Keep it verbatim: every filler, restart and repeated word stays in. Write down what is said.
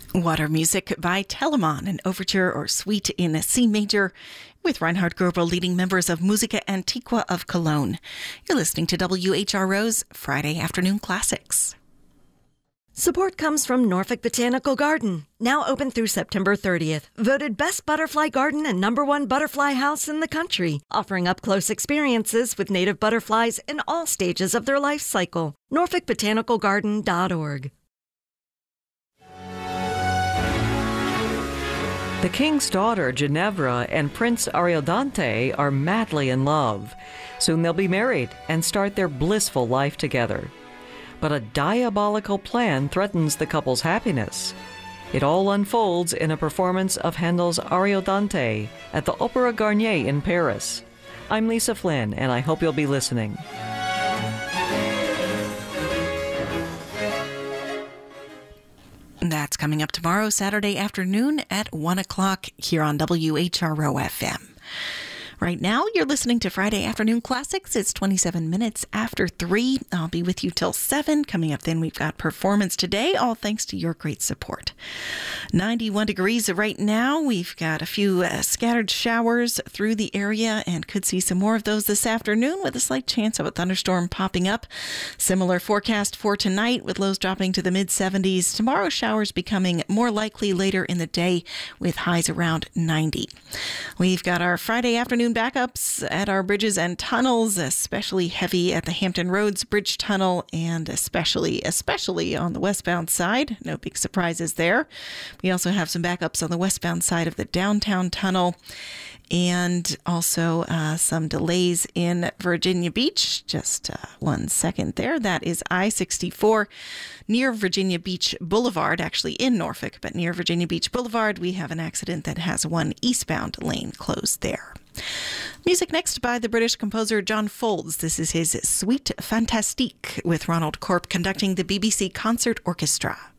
Water music by Telemann, an overture or suite in C major, with Reinhard Goebel leading members of Musica Antiqua of Cologne. You're listening to W H R O's Friday Afternoon Classics. Support comes from Norfolk Botanical Garden, now open through September thirtieth. Voted best butterfly garden and number one butterfly house in the country, offering up-close experiences with native butterflies in all stages of their life cycle. norfolk botanical garden dot org. The king's daughter, Ginevra, and Prince Ariodante are madly in love. Soon they'll be married and start their blissful life together. But a diabolical plan threatens the couple's happiness. It all unfolds in a performance of Handel's Ariodante at the Opéra Garnier in Paris. I'm Lisa Flynn, and I hope you'll be listening. That's coming up tomorrow, Saturday afternoon at one o'clock here on W H R O F M. Right now, you're listening to Friday Afternoon Classics. It's twenty-seven minutes after three. I'll be with you till seven. Coming up then, we've got Performance Today, all thanks to your great support. ninety-one degrees right now. We've got a few uh, scattered showers through the area and could see some more of those this afternoon with a slight chance of a thunderstorm popping up. Similar forecast for tonight with lows dropping to the mid seventies. Tomorrow, showers becoming more likely later in the day with highs around ninety. We've got our Friday afternoon backups at our bridges and tunnels, especially heavy at the Hampton Roads Bridge Tunnel and especially, especially on the westbound side. No big surprises there. We also have some backups on the westbound side of the downtown tunnel and also uh, some delays in Virginia Beach. Just uh, one second there. That is I sixty-four near Virginia Beach Boulevard, actually in Norfolk, but near Virginia Beach Boulevard, we have an accident that has one eastbound lane closed there. Music next by the British composer John Folds. This is his Suite Fantastique with Ronald Corp conducting the B B C Concert Orchestra.